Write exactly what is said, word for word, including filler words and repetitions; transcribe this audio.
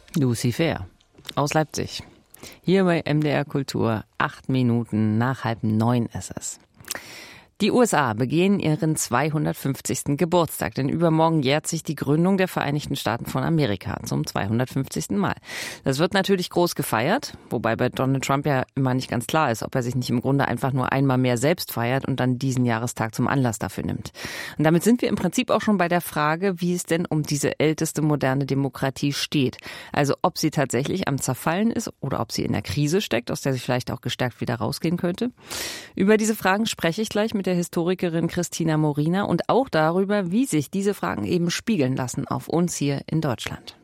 Lucifer aus Leipzig. Hier bei M D R Kultur, acht Minuten nach halb neun ist es. Die U S A begehen ihren zweihundertfünfzigsten Geburtstag, denn übermorgen jährt sich die Gründung der Vereinigten Staaten von Amerika zum zweihundertfünfzigsten Mal. Das wird natürlich groß gefeiert, wobei bei Donald Trump ja immer nicht ganz klar ist, ob er sich nicht im Grunde einfach nur einmal mehr selbst feiert und dann diesen Jahrestag zum Anlass dafür nimmt. Und damit sind wir im Prinzip auch schon bei der Frage, wie es denn um diese älteste moderne Demokratie steht. Also ob sie tatsächlich am Zerfallen ist oder ob sie in der Krise steckt, aus der sie vielleicht auch gestärkt wieder rausgehen könnte. Über diese Fragen spreche ich gleich mit der Historikerin Christina Morina und auch darüber, wie sich diese Fragen eben spiegeln lassen auf uns hier in Deutschland.